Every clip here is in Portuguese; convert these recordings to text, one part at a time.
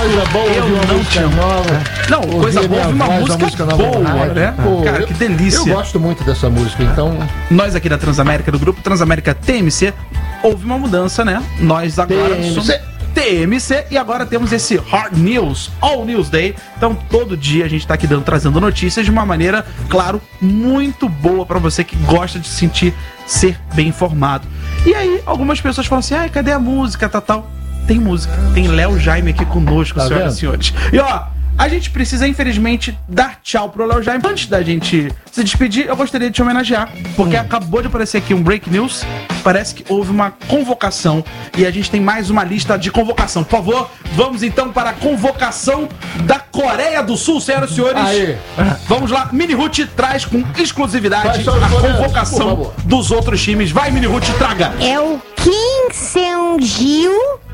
coisa boa, eu ouvir uma não música tinha. nova. Não, coisa boa, ouvir uma música nova boa, na rádio. né? Pô, Cara, que delícia. Eu gosto muito dessa música, então... Nós aqui da Transamérica, do grupo Transamérica TMC, houve uma mudança, né? Nós agora somos TMC e agora temos esse Hard News, All News Day. Então todo dia a gente tá aqui trazendo notícias de uma maneira, claro, muito boa pra você que gosta de ser bem informado. E aí algumas pessoas falam assim, cadê a música, tal? Tem música, tem Léo Jaime aqui conosco, tá senhoras e senhores. E a gente precisa, infelizmente, dar tchau pro Léo Jaime. Antes da gente se despedir, eu gostaria de te homenagear, porque acabou de aparecer aqui um Break News. Parece que houve uma convocação e a gente tem mais uma lista de convocação. Por favor, vamos então para a convocação da Coreia do Sul, senhoras e senhores. Aí. Vamos lá, Mini Ruth traz com exclusividade Vai, a por convocação favor. dos outros times. Vai, Mini Ruth, traga! É o Kim Seung-gil,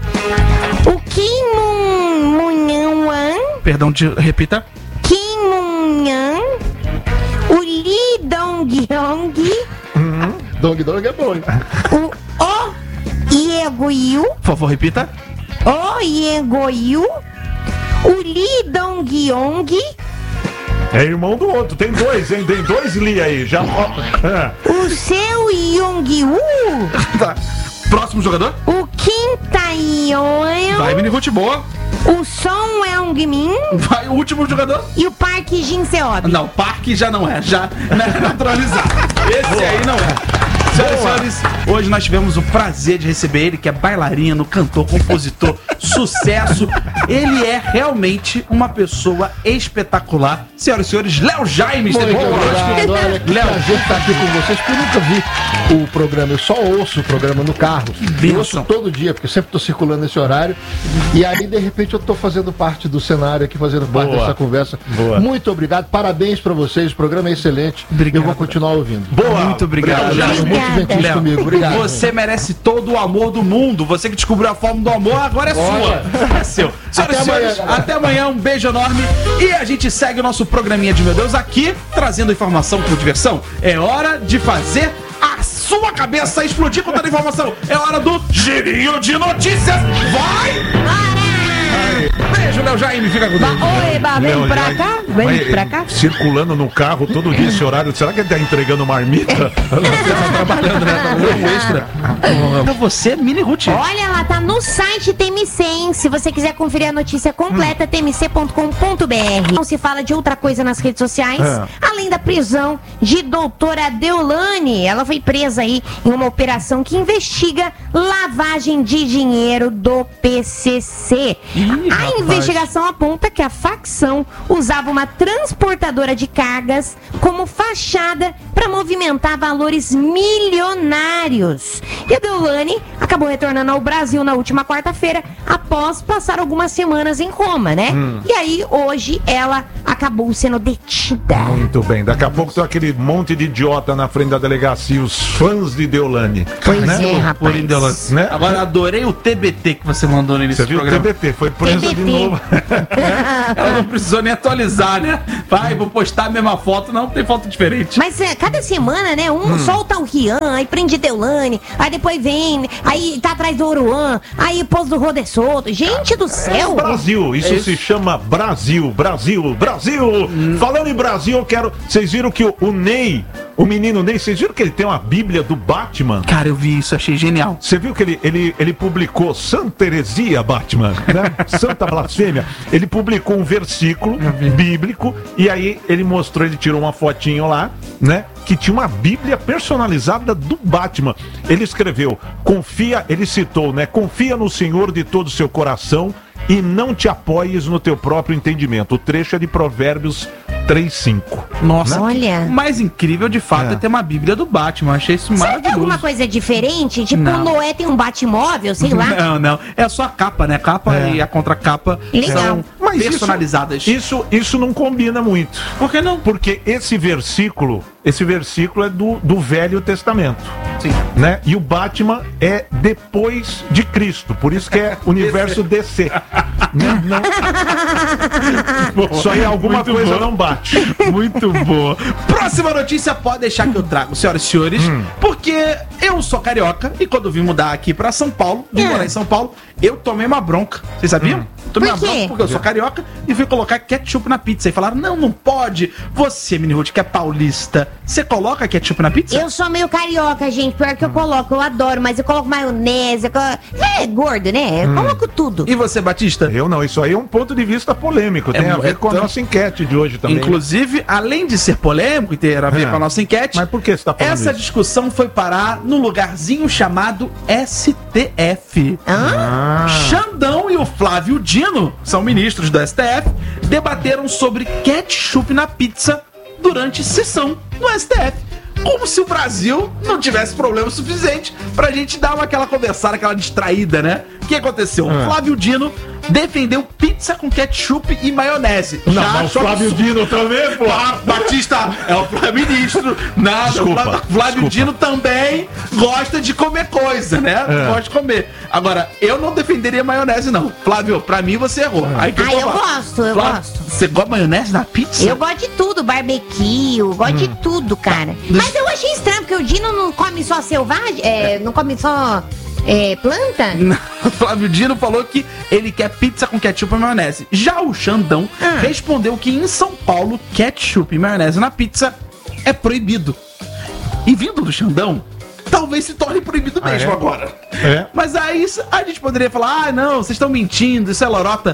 o Kim Moon-wan, Perdão, repita. Kim Moon-yan, o Lee Dong-hyung, Dong Dong é bom, hein? o Oh Ye-go-yu, Por favor, repita. Oh Ye-go-yu, o Lee Dong-yong, É irmão do outro, tem dois, hein? Tem dois Lee aí, já. o Seo Yong-woo, Tá. Próximo jogador. o Kim Tae-yeon, Vai, Mini Ruth, boa. o Son Eung-min Vai, o último jogador. e o Park Jin-seob. Não, Parque já não é, já é naturalizado. Esse aí não é. Senhoras e senhores, hoje nós tivemos o prazer de receber ele, que é bailarino, cantor, compositor, sucesso. Ele é realmente uma pessoa espetacular. Senhoras e senhores, Léo Jaime esteve Muito conosco. obrigado, olha, que Léo, prazer estar aqui com vocês, porque eu nunca vi o programa, eu só ouço o programa no carro. Eu ouço bênção. todo dia, porque eu sempre estou circulando nesse horário. E aí, de repente, eu estou fazendo parte do cenário aqui, fazendo parte Boa. dessa conversa. Boa. Muito obrigado, parabéns para vocês, o programa é excelente. Obrigado. Eu vou continuar ouvindo. Boa! muito obrigado, Léo, Léo. muito gentil Léo, comigo, obrigado. Você merece todo o amor do mundo. Você que descobriu a forma do amor, agora é Olha. sua. É seu. Senhoras e Até senhores, amanhã. até amanhã. Um beijo enorme. E a gente segue o nosso programinha de Meu Deus aqui, trazendo informação com diversão. É hora de fazer a sua cabeça explodir com toda a informação. É hora do Girinho de Notícias. Vai! Beijo, Léo Jaime. Fica com Deus. Oeba, vem Léo pra Jaime. cá, vem Mas, pra cá. circulando no carro todo dia esse horário, será que ele tá entregando marmita? Trabalhando, né? Trabalhando extra. Pra você, Mini Ruth. Olha, ela tá no site TMC, hein? Se você quiser conferir a notícia completa, tmc.com.br. Não se fala de outra coisa nas redes sociais, além da prisão de doutora Deolane. Ela foi presa aí em uma operação que investiga lavagem de dinheiro do PCC. A investigação aponta que a facção usava uma transportadora de cargas como fachada para movimentar valores milionários. E a Deolane acabou retornando ao Brasil na última quarta-feira, após passar algumas semanas em Roma, né? E aí, hoje, ela acabou sendo detida. Muito bem, daqui a pouco tem aquele monte de idiota na frente da delegacia, os fãs de Deolane. Pois né? é, rapaz. Deolane. Né? Agora, adorei o TBT que você mandou no início Você do viu o programa. TBT, foi presa de TBT. novo. Ela não precisou nem atualizar, né? Vai, vou postar a mesma foto. Não, tem foto diferente. Mas cada semana, né? Um solta o Rian, aí prende Deolane, aí depois vem, aí tá atrás do Oruan, aí pôs do Roder Solto. Gente do céu! Brasil, isso se chama Brasil, Brasil, Brasil. Falando em Brasil, eu quero. Vocês viram que o Ney, o menino Ney, vocês viram que ele tem uma Bíblia do Batman? Cara, eu vi isso, achei genial. Você viu que ele publicou Santa Heresia, Batman, né? Santa Blasfêmia. Ele publicou um versículo bíblico e aí ele mostrou, ele tirou uma fotinho lá, né? Que tinha uma Bíblia personalizada do Batman. Ele escreveu, ele citou, né? Confia no Senhor de todo o seu coração e não te apoies no teu próprio entendimento. O trecho é de Provérbios 3:5. Nossa, Olha. o mais incrível de fato é ter uma Bíblia do Batman. Achei isso Será que tem maravilhoso. alguma coisa diferente? Tipo, Não. o Noé tem um Batmóvel, sei lá. Não, não. É só a capa, né? A capa e a contracapa Legal. são personalizadas. Isso não combina muito. Por que não? Porque esse versículo é do Velho Testamento. Sim. Né? E o Batman é depois de Cristo, por isso que é universo DC. Isso aí alguma Muito coisa bom. não bate. Muito boa. Próxima notícia, pode deixar que eu trago, senhoras e senhores, porque eu sou carioca e quando vim mudar aqui pra São Paulo, vim morar em São Paulo, eu tomei uma bronca. Vocês sabiam? Tomei Por uma quê? bronca porque eu sou carioca e fui colocar ketchup na pizza. E falaram, não pode. Você, Mini Ruth, que é paulista, você coloca ketchup na pizza? Eu sou meio carioca, gente. Pior que eu coloco, eu adoro, mas eu coloco maionese. É gordo, né? Eu coloco tudo. E você, Batista? Eu não, isso aí é um ponto de vista polêmico. Tem a ver com a nossa enquete de hoje também. Inclusive, além de ser polêmico e ter a ver com a nossa enquete, mas por que você tá falando essa isso? discussão foi parar no lugarzinho chamado STF. Xandão e o Flávio Dino, são ministros do STF, debateram sobre ketchup na pizza durante sessão no STF. Como se o Brasil não tivesse problema suficiente pra gente dar aquela conversada, aquela distraída, né? O que aconteceu? O Flávio Dino defendeu pizza com ketchup e maionese. Não, mas o Flávio Dino também, pô. Batista é o ministro. Nada, Desculpa, Flávio Dino também gosta de comer coisa, né? Gosta de comer. Agora, eu não defenderia maionese, não. Flávio, pra mim você errou. Aí, Eu gosto. Você gosta de maionese na pizza? Eu gosto de tudo, barbecue, gosto de tudo, cara. Mas eu achei estranho, porque o Dino não come só selvagem, não come só planta? O Flávio Dino falou que ele quer pizza com ketchup e maionese. Já o Xandão respondeu que em São Paulo, ketchup e maionese na pizza é proibido. E vindo do Xandão, talvez se torne proibido mesmo agora. Mas aí a gente poderia falar, não, vocês estão mentindo, isso é lorota.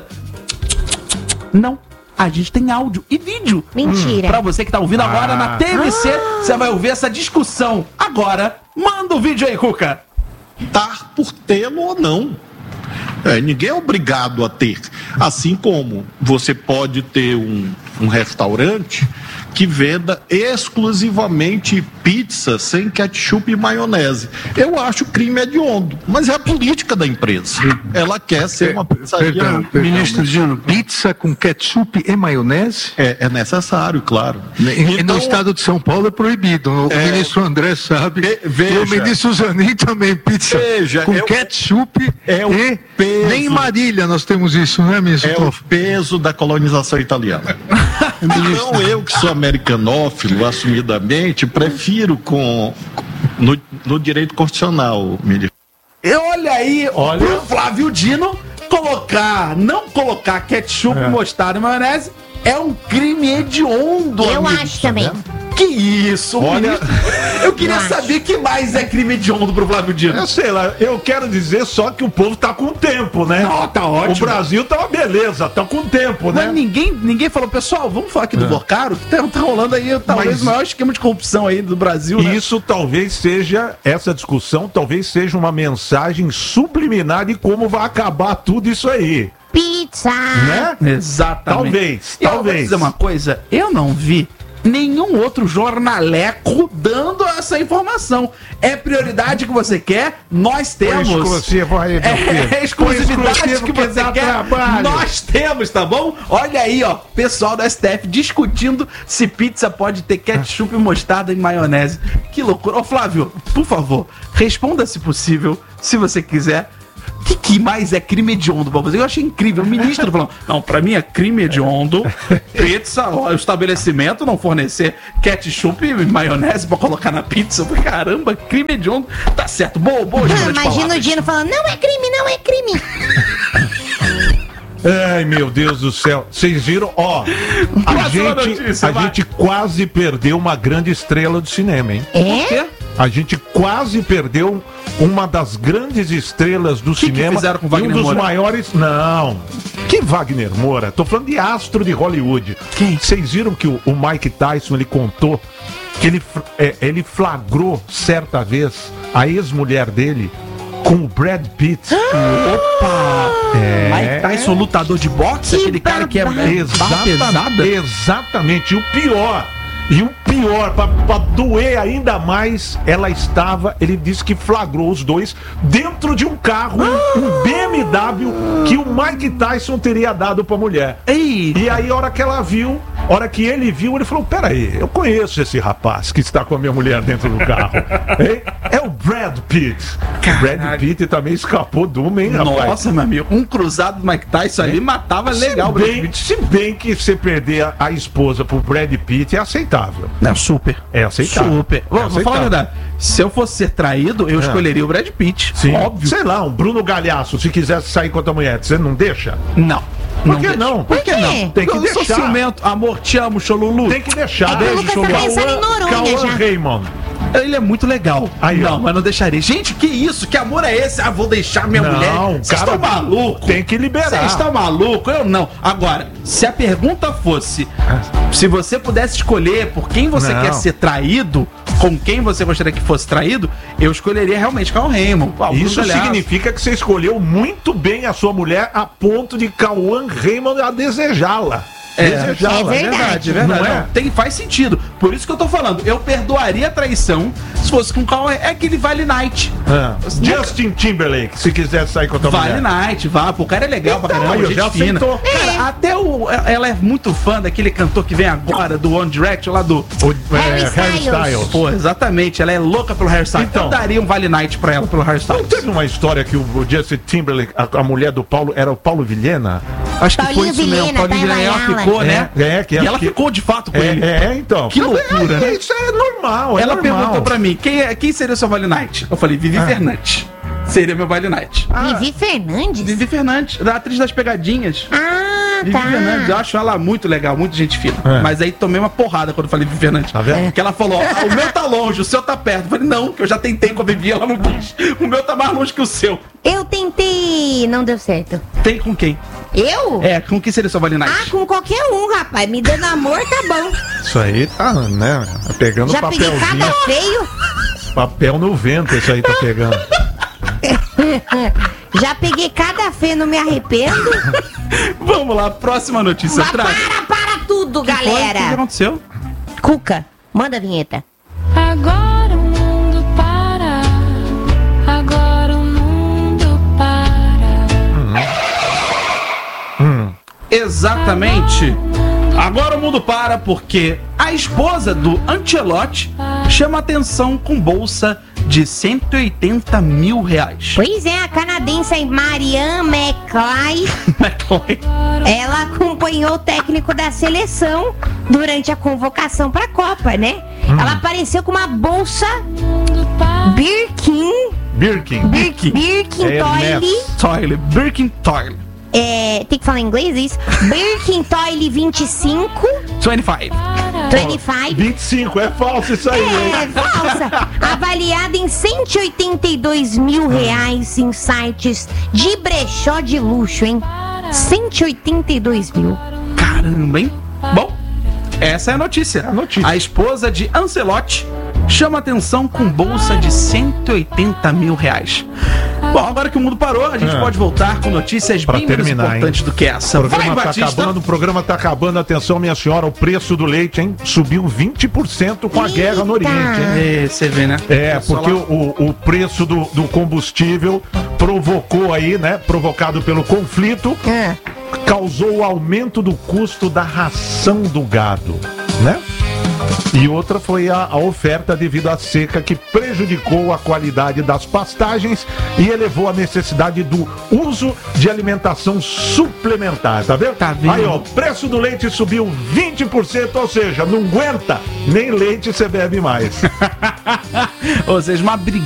Não. A gente tem áudio e vídeo. Mentira. Pra você que tá ouvindo agora na TMC, você vai ouvir essa discussão. Agora, manda o vídeo aí, Cuca. Por tê-lo ou não. Ninguém é obrigado a ter. Assim como você pode ter um restaurante que venda exclusivamente pizza sem ketchup e maionese. Eu acho crime hediondo, mas é a política da empresa. Ela quer ser uma pizzaria. Ministro Dino, pizza com ketchup e maionese? É necessário, claro. E no estado de São Paulo é proibido. O ministro André sabe. E o ministro Zanin também, pizza com ketchup e peso. nem em Marília nós temos isso, né, ministro? É o peso da colonização italiana. Então eu, que sou americanófilo, assumidamente, prefiro no direito constitucional, ministro. E olha aí, o Flávio Dino não colocar ketchup, mostarda e maionese é um crime hediondo. Eu amigo. acho também. Que isso, Olha, eu queria saber que mais é crime hediondo pro Flávio Dino. Eu sei lá, eu quero dizer só que o povo tá com tempo, né? Tá ótimo. O Brasil tá uma beleza, tá com tempo, né? Mas ninguém falou, pessoal, vamos falar aqui do Vocaro, que tá rolando aí talvez o maior esquema de corrupção aí do Brasil, né? Isso talvez seja, essa discussão talvez seja uma mensagem subliminar de como vai acabar tudo isso aí. Pizza. Né? Exatamente. Talvez. Eu vou dizer uma coisa, eu não vi nenhum outro jornaleco dando essa informação. É prioridade que você quer? Nós temos. Exclusivo aí, é exclusividade que você quer? Trabalho. Nós temos, tá bom? Olha aí, ó, pessoal do STF discutindo se pizza pode ter ketchup, mostarda e maionese. Que loucura. Ô, Flávio, por favor, responda se possível, se você quiser. O que mais é crime hediondo pra você? Eu achei incrível. O ministro falando, não, pra mim é crime hediondo pizza, o estabelecimento não fornecer ketchup e maionese pra colocar na pizza. Eu falei, caramba, crime hediondo. Tá certo, boa Imagina o Dino falando, não é crime, não é crime. Ai, meu Deus do céu. Vocês viram? Ó, a gente quase perdeu uma grande estrela do cinema, hein? Por quê? A gente quase perdeu uma das grandes estrelas do cinema. Que fizeram com Wagner um dos Moura? maiores. Não. Que Wagner Moura? Tô falando de astro de Hollywood. Quem? Vocês viram que o Mike Tyson ele contou que ele flagrou certa vez a ex-mulher dele com o Brad Pitt. Opa! Mike Tyson, lutador de boxe, aquele cara que é pesada. Exatamente. E o pior, pra doer ainda mais, ele disse que flagrou os dois dentro de um carro, um BMW, que o Mike Tyson teria dado pra mulher. E aí, a hora que ele viu, ele falou, peraí, eu conheço esse rapaz que está com a minha mulher dentro do carro. É o Brad Pitt. O Brad Pitt também escapou de uma, hein, rapaz? Nossa, meu amigo, um cruzado do Mike Tyson ali matava legal o Brad Pitt. Se bem que você perder a esposa pro Brad Pitt é aceitável. Não, super. É aceitável. Super. Vou falar a verdade. Se eu fosse ser traído, eu escolheria o Brad Pitt. Sim. Óbvio. Sei lá, um Bruno Galhaço, se quisesse sair com a tua mulher, você não deixa? Não. Por que não? Por quê? Tem que Eu sou deixar. ciumento. Amor, te amo, Cholulu. Tem que deixar. É que o Lucas tá pensando em Noronha Cauã já. Raymond. Ele é muito legal. Aí, ó. Não, mas não deixaria. Gente, que isso? Que amor é esse? Ah, vou deixar minha mulher. Vocês cara, estão malucos? tem que liberar. Vocês estão malucos? Eu não. Agora, se a pergunta fosse se você pudesse escolher por quem você Não. quer ser traído, com quem você gostaria que fosse traído, eu escolheria realmente Cauã Raymond. Isso significa que você escolheu muito bem a sua mulher a ponto de Cauã Raymond a desejá-la. Desejá-la, É verdade. é verdade. Não é? Não, faz sentido. Por isso que eu tô falando. Eu perdoaria a traição se fosse com Cauã. É aquele Vale Night. Justin Timberlake, se quiser sair com a tua Vale mulher. Night, vá. Pô, o cara é legal pra Então, caramba, aí, gente já fina. aceitou. Cara, até ela é muito fã daquele cantor que vem agora, do One Direction, lá do... Harry Styles. Pô, exatamente. Ela é louca pelo Harry Styles. Então. Eu daria um Vale Night pra ela, pelo Harry Não Styles. teve uma história que o Justin Timberlake, a mulher do Paulo, era o Paulo Vilhena? Acho que foi Paulinho isso mesmo. Vilhena, Paulinho tá em Vilhena, ela Vaiala. ficou, né? Que E ela que- ficou de fato com ele. Então. Que loucura, né? Isso é normal, Ela normal. perguntou pra mim, quem seria o seu Vale Night? Eu falei, Vivi Fernandes. Seria meu Vale Night. Vivi Fernandes? Vivi Fernandes, da atriz das pegadinhas. Ah, Vivi tá. Fernandes, eu acho ela muito legal, muito gente fina. Mas aí tomei uma porrada quando eu falei Vivi Fernandes. Tá vendo? Que ela falou, o meu tá longe, o seu tá perto. Eu falei, não, que eu já tentei com a Vivi, ela não quis. O meu tá mais longe que o seu. Eu tentei, não deu certo. Tem com quem? Eu? É, com quem seria o seu Vale Night? Ah, com qualquer um, rapaz. Me dando amor, tá bom. Isso aí tá, né? Tá pegando Já peguei papelzinho. cada feio. Papel no vento, isso aí tá pegando. Já peguei cada feio, não me arrependo. Vamos lá, próxima notícia. Mas Traga. para tudo, O que galera. aconteceu? Cuca, manda a vinheta. Agora o mundo para. Agora o mundo para. Exatamente. Agora o mundo para porque a esposa do Ancelotti chama atenção com bolsa de 180 mil reais. Pois é, a canadense Marianne McClay, ela acompanhou o técnico da seleção durante a convocação para a Copa, né? Ela apareceu com uma bolsa Birkin Toilet, Birkin Toilet. tem que falar em inglês isso? Birkin Toilet 25. 25, é falso isso aí. É falsa. Avaliada em 182 mil reais em sites de brechó de luxo, hein? 182 mil. Caramba, hein? Bom, essa é a notícia. A esposa de Ancelotti chama atenção com bolsa de 180 mil reais. Bom, agora que o mundo parou, a gente pode voltar com notícias Pra bem menos terminar, importantes do que essa. O programa tá acabando, o programa tá acabando. Atenção, minha senhora, o preço do leite, hein? Subiu 20% com a Eita. guerra no Oriente, hein? Você vê, né? É, Só porque lá- o preço do combustível provocou aí, né? Provocado pelo conflito, causou o aumento do custo da ração do gado, né? E outra foi a oferta devido à seca que prejudicou a qualidade das pastagens e elevou a necessidade do uso de alimentação suplementar, tá vendo? Tá vendo? Aí, ó, o preço do leite subiu 20%, ou seja, não aguenta, nem leite você bebe mais. Ou seja, uma briga